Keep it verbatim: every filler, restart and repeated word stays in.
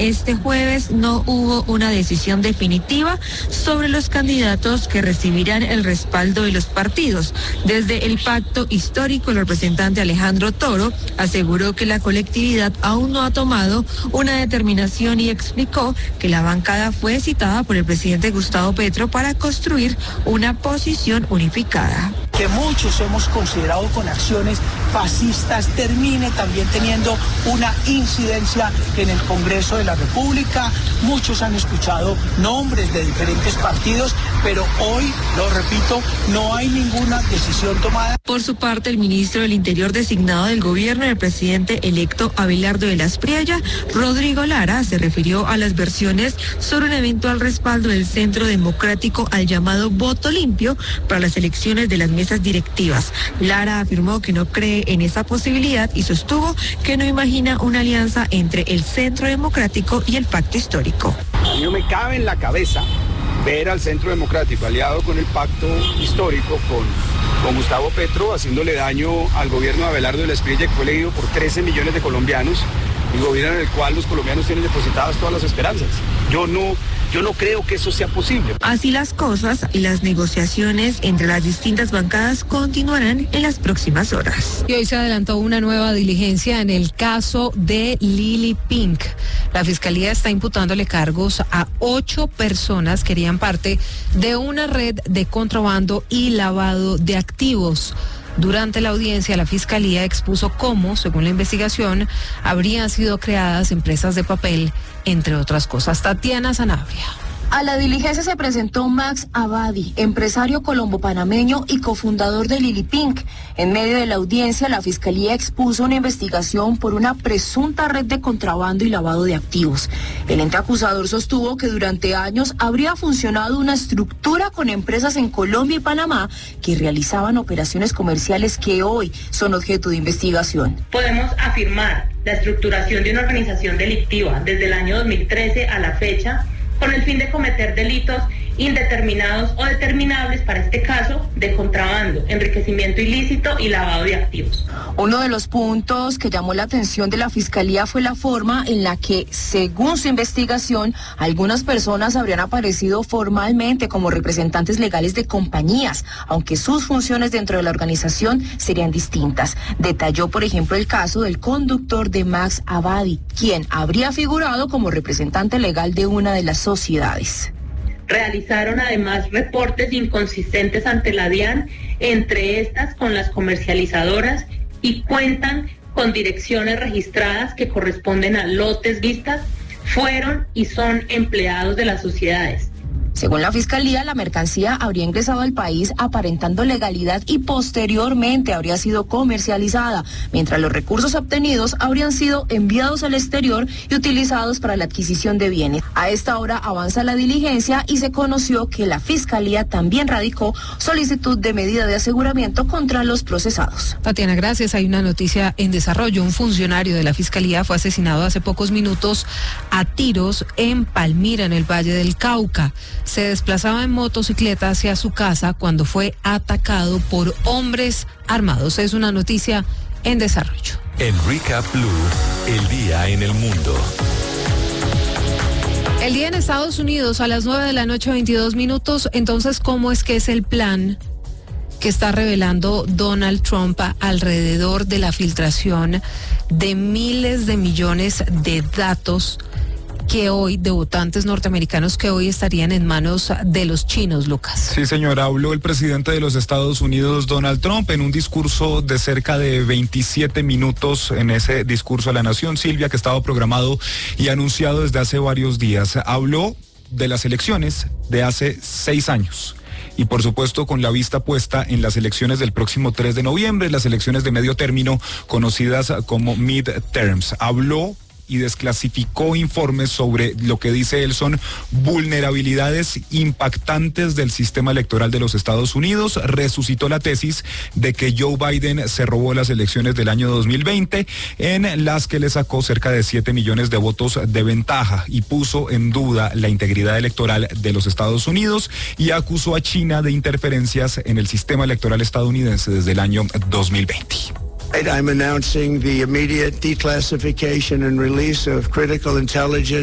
este jueves no hubo una decisión definitiva sobre los candidatos que recibirán el respaldo de los partidos. Desde el Pacto Histórico, el representante Alejandro Toro aseguró que la colectividad aún no ha tomado una determinación y explicó que la bancada fue citada por el presidente Gustavo Petro para construir una posición unificada. Que muchos hemos considerado con acciones fascistas termine también teniendo una incidencia en el Congreso de la República. Muchos han escuchado nombres de diferentes partidos, pero hoy, lo repito, no hay ninguna decisión tomada. Por su parte, el ministro del Interior designado del gobierno, el presidente electo Abelardo de las Priella, Rodrigo Lara, se refirió a las versiones sobre un eventual respaldo del Centro Democrático al llamado voto limpio para las elecciones de las mesas directivas. Lara afirmó que no cree en esa posibilidad y sostuvo que no imagina una alianza entre el Centro Democrático y el Pacto Histórico. A mí no me cabe en la cabeza ver al Centro Democrático aliado con el Pacto Histórico, con, con Gustavo Petro, haciéndole daño al gobierno de Abelardo de la Espriella, que fue elegido por trece millones de colombianos, y gobierno en el cual los colombianos tienen depositadas todas las esperanzas. Yo no, yo no creo que eso sea posible. Así las cosas, las negociaciones entre las distintas bancadas continuarán en las próximas horas. Y hoy se adelantó una nueva diligencia en el caso de Lili Pink. La Fiscalía está imputándole cargos a ocho personas que harían parte de una red de contrabando y lavado de activos. Durante la audiencia, la Fiscalía expuso cómo, según la investigación, habrían sido creadas empresas de papel, entre otras cosas. Tatiana Sanabria. A la diligencia se presentó Max Abadi, empresario colombo-panameño y cofundador de Lili Pink. En medio de la audiencia, la Fiscalía expuso una investigación por una presunta red de contrabando y lavado de activos. El ente acusador sostuvo que durante años habría funcionado una estructura con empresas en Colombia y Panamá que realizaban operaciones comerciales que hoy son objeto de investigación. Podemos afirmar la estructuración de una organización delictiva desde el año dos mil trece a la fecha, con el fin de cometer delitos indeterminados o determinables, para este caso, de contrabando, enriquecimiento ilícito y lavado de activos. Uno de los puntos que llamó la atención de la Fiscalía fue la forma en la que, según su investigación, algunas personas habrían aparecido formalmente como representantes legales de compañías, aunque sus funciones dentro de la organización serían distintas. Detalló, por ejemplo, el caso del conductor de Max Abadi, quien habría figurado como representante legal de una de las sociedades. Realizaron además reportes inconsistentes ante la DIAN, entre estas con las comercializadoras, y cuentan con direcciones registradas que corresponden a lotes vistas, fueron y son empleados de las sociedades. Según la Fiscalía, la mercancía habría ingresado al país aparentando legalidad y posteriormente habría sido comercializada, mientras los recursos obtenidos habrían sido enviados al exterior y utilizados para la adquisición de bienes. A esta hora avanza la diligencia y se conoció que la Fiscalía también radicó solicitud de medida de aseguramiento contra los procesados. Tatiana, gracias. Hay una noticia en desarrollo. Un funcionario de la Fiscalía fue asesinado hace pocos minutos a tiros en Palmira, en el Valle del Cauca. Se desplazaba en motocicleta hacia su casa cuando fue atacado por hombres armados. Es una noticia en desarrollo. En Recap Blue, el día en el mundo. El día en Estados Unidos a las nueve de la noche, veintidós minutos. Entonces, ¿cómo es que es el plan que está revelando Donald Trump alrededor de la filtración de miles de millones de datos que hoy, de votantes norteamericanos que hoy estarían en manos de los chinos, Lucas? Sí, señora, habló el presidente de los Estados Unidos, Donald Trump, en un discurso de cerca de veintisiete minutos. En ese discurso a la nación, Silvia, que estaba programado y anunciado desde hace varios días. Habló de las elecciones de hace seis años. Y por supuesto con la vista puesta en las elecciones del próximo tres de noviembre, las elecciones de medio término conocidas como midterms. Habló y desclasificó informes sobre lo que dice él son vulnerabilidades impactantes del sistema electoral de los Estados Unidos. Resucitó la tesis de que Joe Biden se robó las elecciones del año dos mil veinte, en las que le sacó cerca de siete millones de votos de ventaja, y puso en duda la integridad electoral de los Estados Unidos y acusó a China de interferencias en el sistema electoral estadounidense desde el año dos mil veinte. I'm announcing the immediate declassification and release of critical intelligence